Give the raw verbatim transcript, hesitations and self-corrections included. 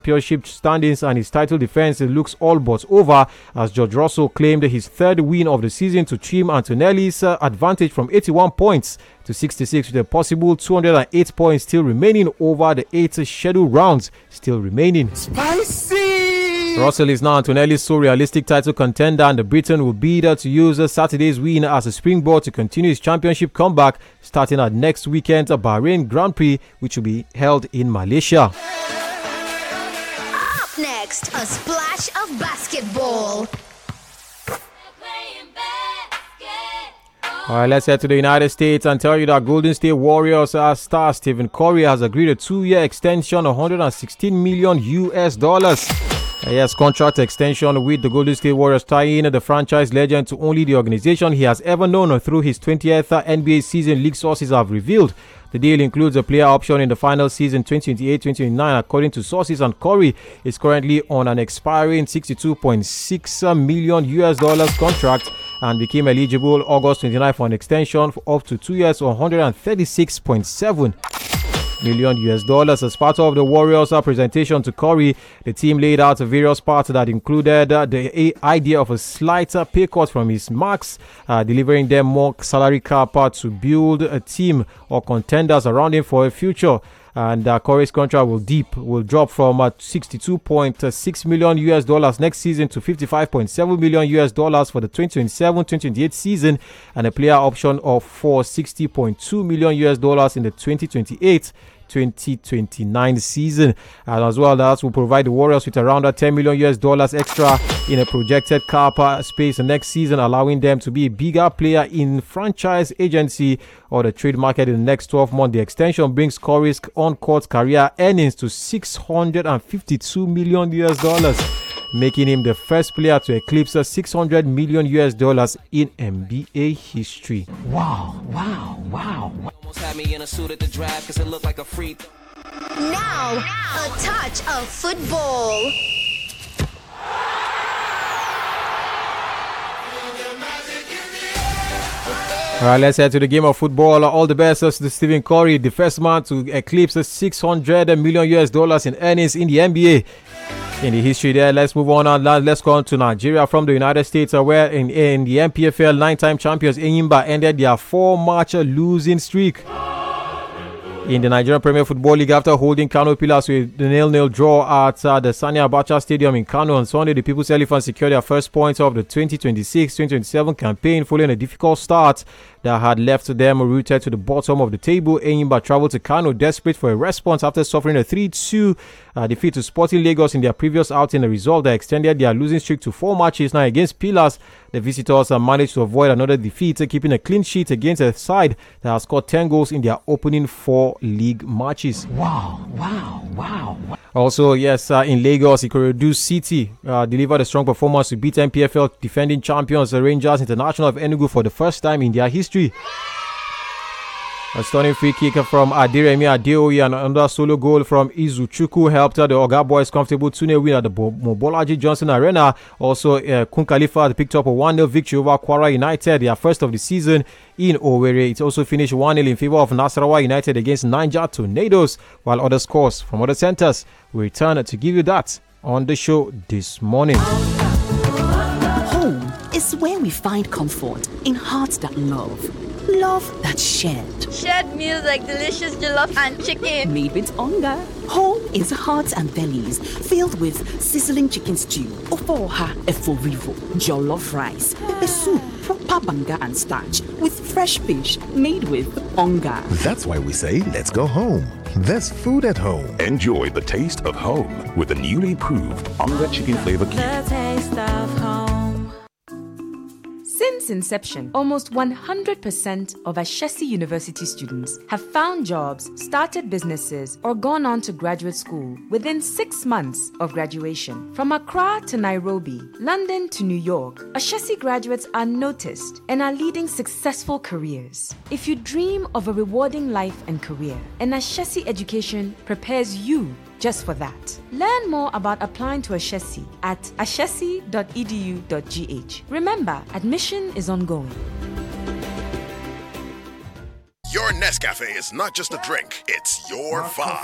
Championship standings and his title defense looks all but over as George Russell claimed his third win of the season to trim Antonelli's uh, advantage from eighty-one points to sixty-six, with a possible two hundred eight points still remaining over the eight scheduled rounds still remaining. Spicy! Russell is now Antonelli's sole realistic title contender, and the Briton will be there to use Saturday's win as a springboard to continue his championship comeback starting at next weekend's Bahrain Grand Prix, which will be held in Malaysia. Next, a splash of basketball. All right, let's head to the United States and tell you that Golden State Warriors uh, star Stephen Curry has agreed a two-year extension of one hundred sixteen million U S dollars. Uh, yes, contract extension with the Golden State Warriors, tying the franchise legend to only the organization he has ever known through his twentieth N B A season, league sources have revealed. The deal includes a player option in the final season twenty twenty-eight twenty twenty-nine, according to sources, and Curry is currently on an expiring sixty-two point six million U S dollars contract and became eligible August twenty-ninth for an extension for up to two years or one hundred thirty-six point seven million U S dollars. As part of the Warriors' presentation to Curry, the team laid out various parts that included uh, the idea of a slight pay cut from his max, uh, delivering them more salary cap to build a team or contenders around him for a future. And uh, Curry's contract will deep will drop from uh, sixty-two point six million U S dollars next season to fifty-five point seven million U S dollars for the twenty twenty-seven twenty twenty-eight season, and a player option of for sixty point two million U S dollars in the twenty twenty-eight twenty twenty-nine season. And as well, that will provide the Warriors with around ten million U S dollars extra in a projected cap space next season, allowing them to be a bigger player in franchise agency or the trade market in the next twelve months. The extension brings Curry's on-court career earnings to six hundred fifty-two million U S dollars, making him the first player to eclipse six hundred million U S dollars in N B A history. Wow, wow, wow. Almost had me in a suit at the draft because it looked like a free. Now, a touch of football. All right, let's head to the game of football. All the best to Stephen Curry, the first man to eclipse six hundred million U S dollars in earnings in the N B A. In the history there, let's move on and let's go on to Nigeria from the United States, where in, in the N P F L, nine-time champions Enyimba ended their four-match losing streak in the Nigerian Premier Football League after holding Kano Pillars with the nil-nil draw at uh, the Sani Abacha Stadium in Kano on Sunday. The People's Elephants secured their first points of the twenty twenty-six twenty twenty-seven campaign following a difficult start that had left them rooted to the bottom of the table. Enyimba traveled to Kano desperate for a response after suffering a three two uh, defeat to Sporting Lagos in their previous outing, a result that extended their losing streak to four matches. Now against Pillars, the visitors uh, managed to avoid another defeat, uh, keeping a clean sheet against a side that has scored ten goals in their opening four league matches. Wow, wow, wow. Also, yes, uh, in Lagos, Ikorodu City uh, delivered a strong performance to beat N P F L defending champions the Rangers International of Enugu for the first time in their history. A stunning free kick from Aderemi Adeoye and another solo goal from Izuchukwu helped the Oga Boys comfortable two nil win at the Bo- Mobolaji Johnson Arena. Also, uh, Kun Khalifa picked up a one nil victory over Kwara United, their first of the season in Owerri. It also finished one nil in favor of Nasarawa United against Niger Tornadoes, while other scores from other centers will return to give you that on the show this morning. Home is where we find comfort in hearts that love. Love that's shared. Shared meals like delicious jollof and chicken. Made with hunger. Home is hearts and bellies filled with sizzling chicken stew, ofoha eforivo, jollof rice, pepper soup, proper banga and starch with fresh fish made with hunger. That's why we say let's go home. There's food at home. Enjoy the taste of home with the newly improved Onga Chicken Flavor Cube. The taste of home. Since inception, almost one hundred percent of Ashesi University students have found jobs, started businesses, or gone on to graduate school within six months of graduation. From Accra to Nairobi, London to New York, Ashesi graduates are noticed and are leading successful careers. If you dream of a rewarding life and career, an Ashesi education prepares you just for that. Learn more about applying to Ashesi at ashesi dot e d u dot g h. Remember, admission is ongoing. Your Nescafe is not just a drink, it's your vibe.